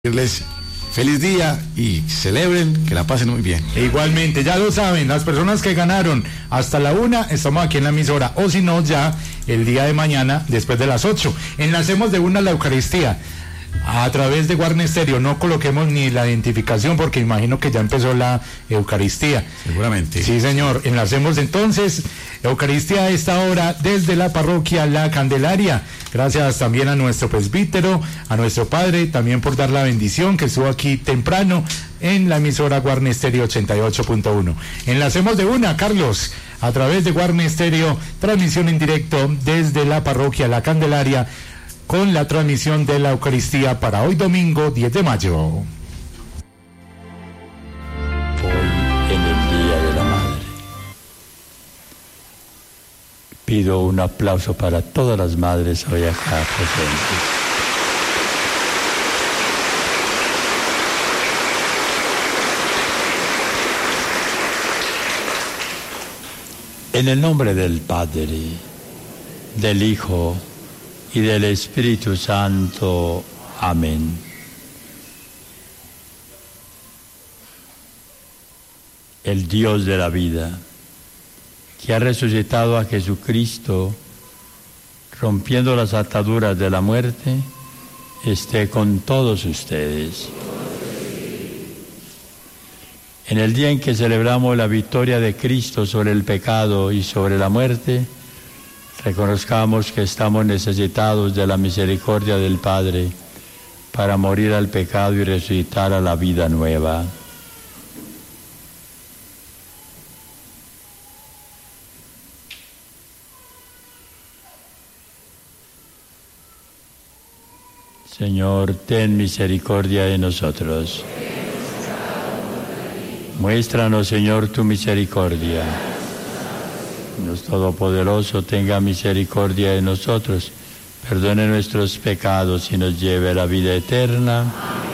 Decirles feliz día y celebren, que la pasen muy bien. E igualmente, ya lo saben, las personas que ganaron hasta la 1, estamos aquí en la emisora, o si no, ya el día de mañana, después de las 8. Enlacemos de una la Eucaristía a través de Guarne Stereo. No coloquemos ni la identificación porque imagino que ya empezó la Eucaristía. Seguramente. Sí, señor. Enlacemos entonces Eucaristía a esta hora desde la parroquia La Candelaria. Gracias también a nuestro presbítero, a nuestro padre, también por dar la bendición que estuvo aquí temprano en la emisora Guarne Stereo 88.1. Enlacemos de una, Carlos, a través de Guarne Stereo, transmisión en directo desde la parroquia La Candelaria, con la transmisión de la Eucaristía para hoy domingo 10 de mayo. Hoy, en el Día de la Madre, pido un aplauso para todas las madres hoy acá presentes. En el nombre del Padre, del Hijo y del Espíritu Santo. Amén. El Dios de la vida, que ha resucitado a Jesucristo, rompiendo las ataduras de la muerte, esté con todos ustedes. En el día en que celebramos la victoria de Cristo sobre el pecado y sobre la muerte, reconozcamos que estamos necesitados de la misericordia del Padre para morir al pecado y resucitar a la vida nueva. Señor, ten misericordia de nosotros. Muéstranos, Señor, tu misericordia. Dios Todopoderoso, tenga misericordia de nosotros, perdone nuestros pecados y nos lleve a la vida eterna.